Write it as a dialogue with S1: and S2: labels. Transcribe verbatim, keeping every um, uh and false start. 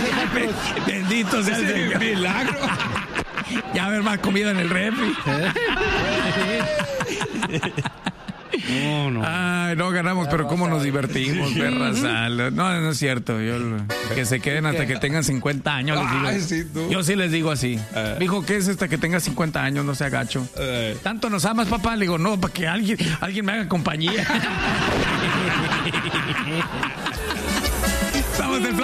S1: Bendito sea el Señor.
S2: Milagro.
S1: Ya haber más comida en el refri.
S2: No, no.
S1: Ay, no ganamos, pero cómo nos divertimos, perra. No, no es cierto. Yo, que se queden hasta que tengan cincuenta años. Les digo.
S2: Ay, sí, tú.
S1: Yo sí les digo así.
S2: Uh.
S1: Dijo, ¿qué es hasta que tenga cincuenta años? No sea gacho.
S2: Uh.
S1: ¿Tanto nos amas, papá? Le digo, no, para que alguien, alguien me haga compañía. Estamos de